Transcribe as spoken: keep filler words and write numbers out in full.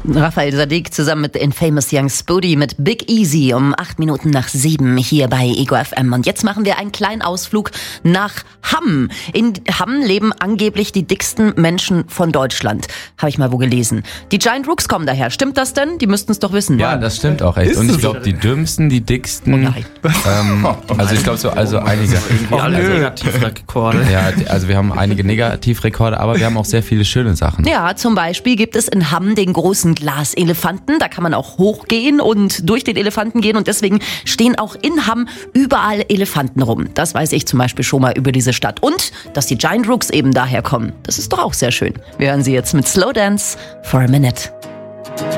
Raphael Saadiq zusammen mit Infamous Young Spoody mit Big Easy um acht Minuten nach sieben hier bei Ego F M. Und jetzt machen wir einen kleinen Ausflug nach Hamm. In Hamm leben angeblich die dicksten Menschen von Deutschland. Habe ich mal wo gelesen. Die Giant Rooks kommen daher. Stimmt das denn? Die müssten es doch wissen. Ja, das stimmt auch echt. Ist Und ich es glaube, die dümmsten, die dicksten. Oh nein. Ähm, also ich glaube so, also einige. Irgendwie alle Negativrekorde. Ja, also wir haben einige Negativrekorde, aber wir haben auch sehr viele schöne Sachen. Ja, zum Beispiel gibt es in Hamm den großen Glaselefanten. Da kann man auch hochgehen und durch den Elefanten gehen. Und deswegen stehen auch in Hamm überall Elefanten rum. Das weiß ich zum Beispiel schon mal über diese Stadt. Und dass die Giant Rooks eben daher kommen. Das ist doch auch sehr schön. Wir hören sie jetzt mit Slow Dance for a Minute.